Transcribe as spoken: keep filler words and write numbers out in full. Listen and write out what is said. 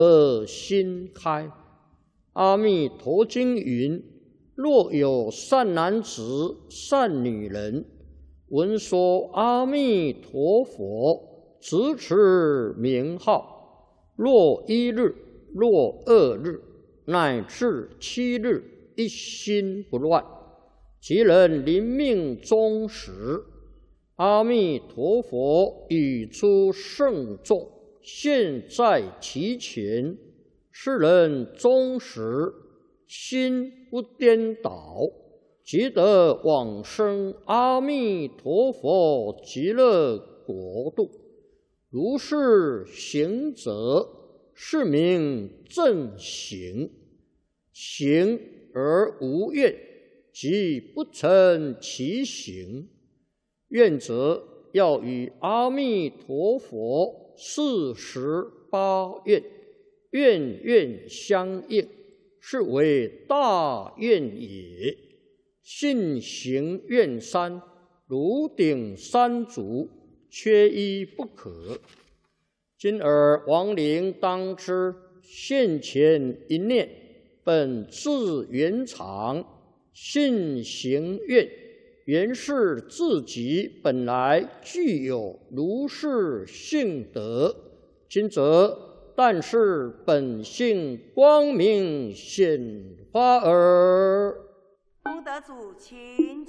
而心开。阿弥陀经云：若有善男子、善女人，闻说阿弥陀佛，直持名号，若一日，若二日，乃至七日，一心不乱，即能临命终时，阿弥陀佛语出圣众，现在其前，是人终时心不颠倒，即得往生阿弥陀佛极乐国度。如是行者，是名正行。行而无愿，即不成其行。愿者要与阿弥陀佛四十八愿，愿愿相应，是为大愿也。信行愿三，如顶三足，缺一不可。今尔亡灵当知，现前一念，本自圆常，信行愿，原是自己本来具有如是性德。今则但是本性光明显发耳。 功德主，请